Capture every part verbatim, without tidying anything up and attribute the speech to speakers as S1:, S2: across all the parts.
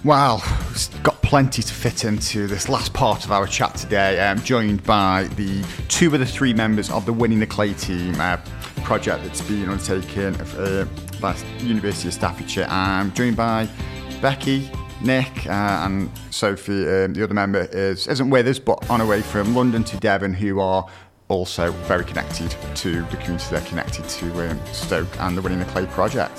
S1: Well, we've got plenty to fit into this last part of our chat today. I'm joined by the two of the three members of the Winning the Clay team uh, project that's been undertaken uh, by the University of Staffordshire. I'm joined by Becky, Nick, uh, and Sophie. Um, the other member is, isn't with us, but on her way from London to Devon, who are also very connected to the community. They're connected to um, Stoke and the Winning the Clay project.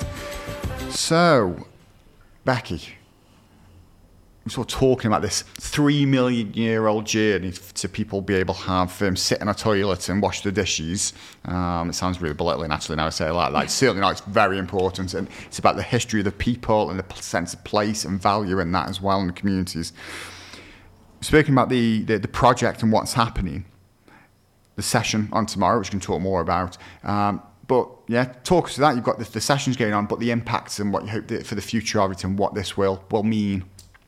S1: So, Becky, we're sort of talking about this three million year old journey to people be able to have um, sit in a toilet and wash the dishes. Um, it sounds really belittling actually now I say it like that. It's certainly not. It's very important, and it's about the history of the people and the sense of place and value in that as well in the communities. Speaking about the, the, the project and what's happening, the session on tomorrow, which we can talk more about. Um, but yeah, talk us to that. You've got the, the sessions going on, but the impacts and what you hope that for the future of it and what this will will mean.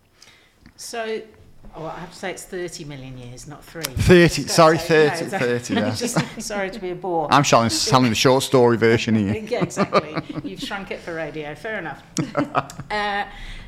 S2: So, oh, I have to say it's thirty million years, not three.
S1: thirty,
S2: so,
S1: sorry,
S2: so,
S1: thirty,
S2: no,
S1: thirty, yeah.
S2: Just, sorry to be a bore.
S1: I'm telling, telling the short story version here.
S2: Yeah, exactly. You've shrunk it for radio, fair enough. uh,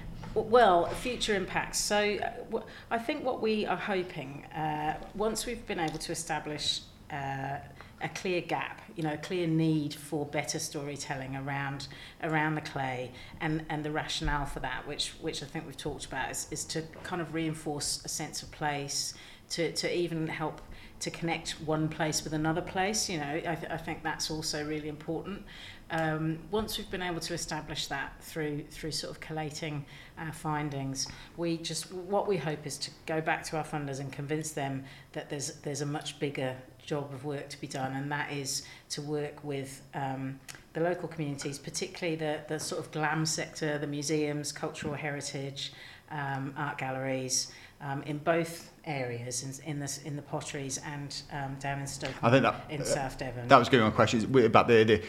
S2: well, future impacts. So, uh, I think what we are hoping, uh, once we've been able to establish uh, a clear gap, you know, a clear need for better storytelling around around the clay, and, and the rationale for that, which which I think we've talked about, is, is to kind of reinforce a sense of place, to, to even help to connect one place with another place. You know, I, th- I think that's also really important. Um, once we've been able to establish that through through sort of collating our findings, we just what we hope is to go back to our funders and convince them that there's there's a much bigger job of work to be done, and that is to work with um, the local communities, particularly the the sort of glam sector, the museums, cultural heritage, um, art galleries, um, in both areas, in, in the in the potteries and um, down in Stoke,
S1: I think that,
S2: in uh, South Devon.
S1: That was going on questions about the, the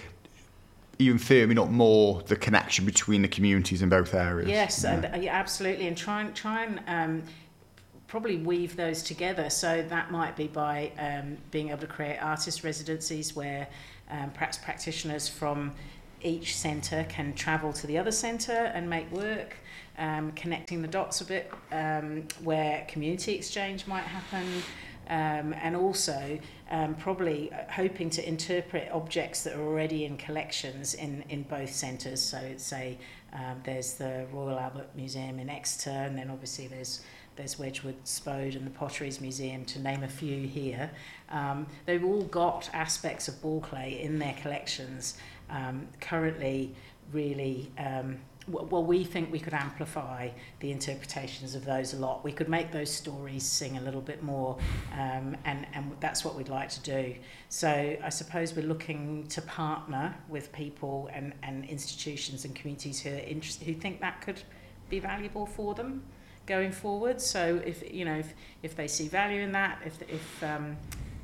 S1: even firming up more the connection between the communities in both areas.
S2: Yes,
S1: yeah.
S2: and, uh, yeah, absolutely, and try and try and um, probably weave those together. So that might be by um, being able to create artist residencies where um, perhaps practitioners from each centre can travel to the other centre and make work, um, connecting the dots a bit, um, where community exchange might happen, um, and also um, probably hoping to interpret objects that are already in collections in, in both centres. So say um, there's the Royal Albert Museum in Exeter, and then obviously there's There's Wedgwood Spode and the Potteries Museum, to name a few here. Um, they've all got aspects of ball clay in their collections. Um, currently, really, um, w- well, we think we could amplify the interpretations of those a lot. We could make those stories sing a little bit more, um, and, and that's what we'd like to do. So I suppose we're looking to partner with people and, and institutions and communities who are interested, who think that could be valuable for them going forward. So if you know if, if they see value in that, if if um,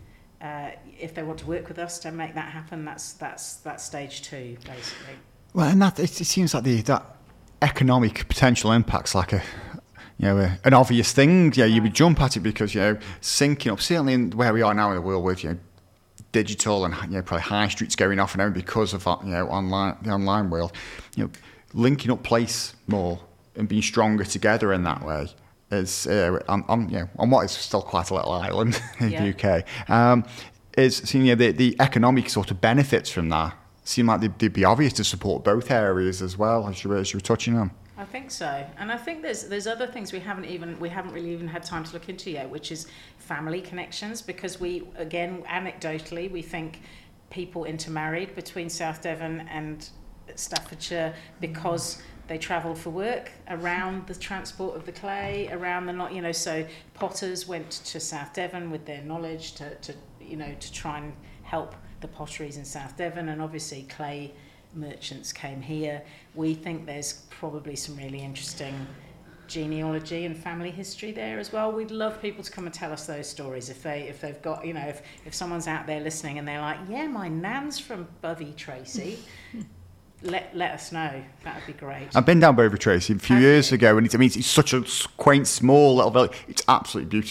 S2: uh, if they want to work with us to make that happen, that's that's that's stage two basically.
S1: Well, and that it, it seems like the that economic potential impact's like a you know a, an obvious thing. Yeah, you would jump at it because you know syncing up. Certainly in where we are now in the world with you know digital and you know probably high streets going off and everything because of you know online the online world. You know, linking up place more and being stronger together in that way is, uh, on, on, you know, on what is still quite a little island in yeah. the U K, um, is you know, the, the economic sort of benefits from that seem like they'd, they'd be obvious to support both areas as well, as you, as you were touching on.
S2: I think so, and I think there's there's other things we haven't even we haven't really even had time to look into yet, which is family connections, because we again anecdotally we think people intermarried between South Devon and Staffordshire because they travelled for work around the transport of the clay, around the not, you know, so potters went to South Devon with their knowledge to, to, you know, to try and help the potteries in South Devon, and obviously clay merchants came here. We think there's probably some really interesting genealogy and family history there as well. We'd love people to come and tell us those stories if they if they've got, you know, if, if someone's out there listening and they're like, yeah, my nan's from Bovey Tracy. Let let us know. That would be great.
S1: I've been down Bovey Tracy a few
S2: Have
S1: years
S2: you?
S1: ago, and it's, I mean, it's such a quaint, small little village. It's absolutely beautiful.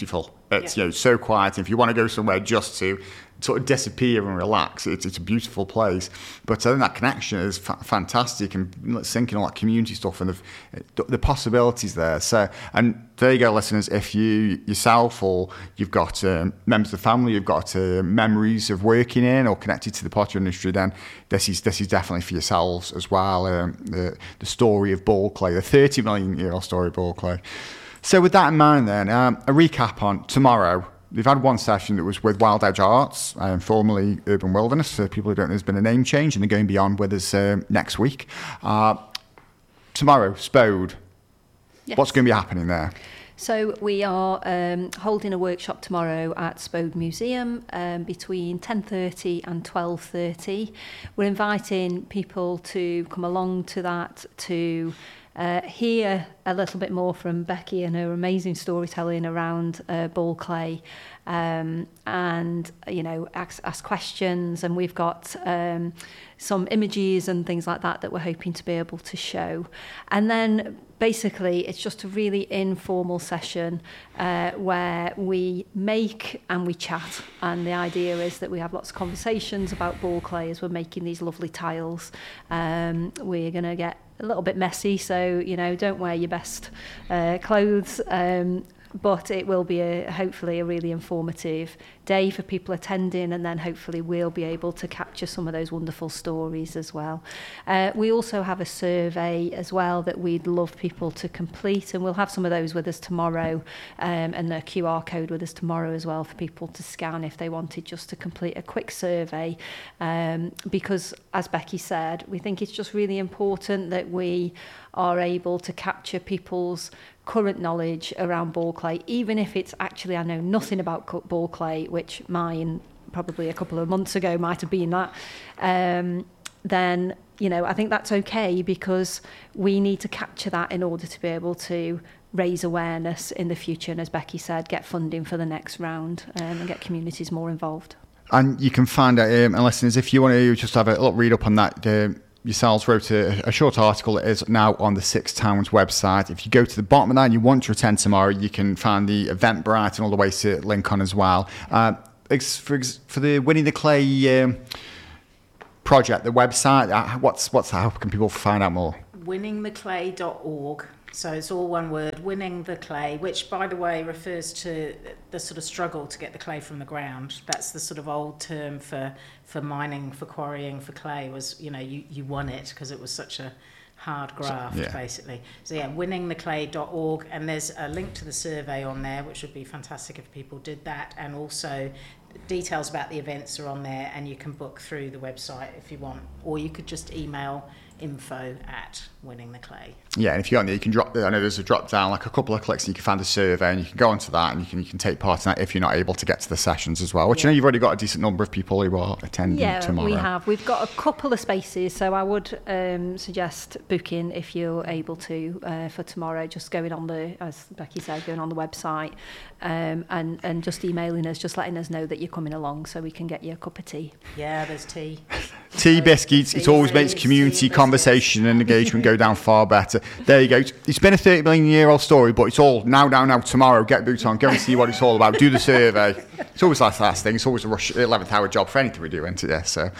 S1: It's
S2: Yeah.
S1: you know so quiet. If you want to go somewhere just to sort of disappear and relax, it's, it's a beautiful place. But I think that connection is fa- fantastic, and let's think in all that community stuff and the, the possibilities there. So, and there you go, listeners. If you yourself or you've got um, members of the family, you've got uh, memories of working in or connected to the pottery industry, then this is this is definitely for yourselves as well. Um, the the story of ball clay, the thirty million year old story of ball clay. So with that in mind, then um, a recap on tomorrow. We've had one session that was with Wild Edge Arts, um, formerly Urban Wilderness. For people who don't know, there's been a name change, and they're going beyond with us um, next week. Uh, tomorrow, Spode.
S3: Yes.
S1: What's going to be happening there?
S3: So we are um, holding a workshop tomorrow at Spode Museum um, between ten thirty and twelve thirty. We're inviting people to come along to that to uh, hear a little bit more from Becky and her amazing storytelling around uh, ball clay, um, and you know ask, ask questions. And we've got um, some images and things like that that we're hoping to be able to show. And then basically, it's just a really informal session uh, where we make and we chat. And the idea is that we have lots of conversations about ball clay as we're making these lovely tiles. Um, we're going to get a little bit messy, so, you know, don't wear your best uh, clothes. Um, but it will be a, hopefully a really informative day for people attending, and then hopefully we'll be able to capture some of those wonderful stories as well. Uh, we also have a survey as well that we'd love people to complete, and we'll have some of those with us tomorrow, um, and the Q R code with us tomorrow as well for people to scan if they wanted just to complete a quick survey, um, because as Becky said, we think it's just really important that we are able to capture people's current knowledge around ball clay, even if it's actually, I know nothing about ball clay, which mine probably a couple of months ago might have been that, um, then, you know, I think that's okay, because we need to capture that in order to be able to raise awareness in the future, and as Becky said, get funding for the next round, um, and get communities more involved.
S1: And you can find out, um, and listeners, if you want to just have a little read up on that, um, yourselves wrote a, a short article that is now on the Six Towns website. If you go to the bottom of that and you want to attend tomorrow, you can find the Eventbrite and all the ways to link on as well. Uh, for, for the Winning the Clay um, project, the website, uh, what's what's how can people find out more?
S2: winning the clay dot org. So it's all one word, winning the clay, which, by the way, refers to the sort of struggle to get the clay from the ground. That's the sort of old term for, for mining, for quarrying, for clay, was, you know, you, you won it because it was such a hard graft, so, yeah. basically. So, yeah, winning the clay dot org. And there's a link to the survey on there, which would be fantastic if people did that. And also details about the events are on there, and you can book through the website if you want. Or you could just email info at winning the clay.
S1: Yeah, and if you go on there, you can drop, I know there's a drop down, like a couple of clicks, and you can find a survey, and you can go onto that, and you can you can take part in that if you're not able to get to the sessions as well, which yeah. you know you've already got a decent number of people who are attending
S3: yeah,
S1: tomorrow.
S3: Yeah, we have. We've got a couple of spaces, so I would um, suggest booking if you're able to uh, for tomorrow, just going on the, as Becky said, going on the website, um, and, and just emailing us, just letting us know that you're coming along so we can get you a cup of tea.
S2: Yeah, there's tea.
S1: Tea, biscuits,
S2: tea,
S1: it always
S2: tea,
S1: makes community
S2: tea,
S1: conversation and engagement go down far better. There you go. It's been a thirty million year old story, but it's all now, now, now, tomorrow. Get boots on, go and see what it's all about. Do the survey. It's always that last thing. It's always a rush, eleventh hour job for anything we do, isn't it? Yeah, so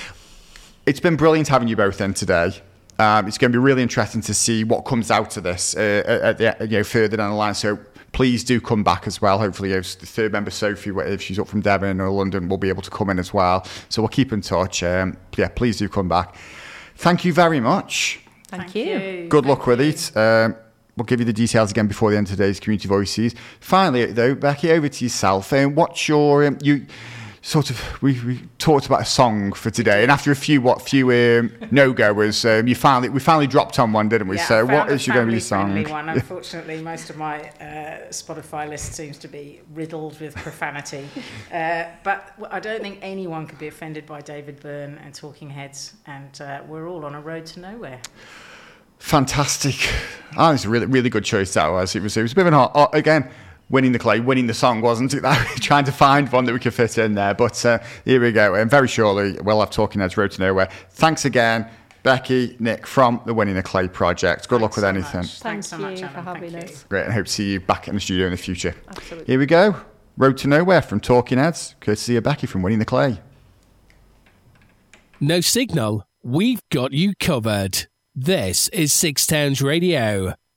S1: it's been brilliant having you both in today. Um, it's going to be really interesting to see what comes out of this uh, at the, you know, further down the line. So please do come back as well. Hopefully, the third member, Sophie, if she's up from Devon or London, will be able to come in as well. So we'll keep in touch. Um, yeah, please do come back. Thank you very much.
S3: Thank,
S2: Thank
S3: you.
S2: you.
S1: Good
S2: Thank
S1: luck with
S2: you.
S1: it. Um, we'll give you the details again before the end of today's Community Voices. Finally, though, Becky, over to yourself. Um, what's your um, you? Sort of, we, we talked about a song for today, and after a few what few um, no-goers, um, you finally we finally dropped on one, didn't we?
S2: Yeah,
S1: so,
S2: I
S1: what
S2: found
S1: is
S2: a
S1: your going to be
S2: family-friendly
S1: song?
S2: One. Unfortunately, most of my uh, Spotify list seems to be riddled with profanity, uh, but I don't think anyone could be offended by David Byrne and Talking Heads, and uh, we're all on a road to nowhere.
S1: Fantastic! Oh, it's a really really good choice that was. It was it was a bit of an hard, oh, again. Winning the clay, winning the song, wasn't it? That trying to find one that we could fit in there. But uh, here we go. And very shortly, we'll have Talking Heads Road to Nowhere. Thanks again, Becky, Nick, from the Winning the Clay project. Good
S2: Thanks
S1: luck with
S2: so
S1: anything.
S2: Much. Thanks
S3: Thank
S2: so much,
S3: you
S2: Alan.
S3: for having
S2: Thank
S3: us.
S2: you.
S1: Great, and hope to see you back in the studio in the future.
S3: Absolutely.
S1: Here we go. Road to Nowhere from Talking Heads, courtesy of Becky from Winning the Clay.
S4: No signal? We've got you covered. This is Six Towns Radio.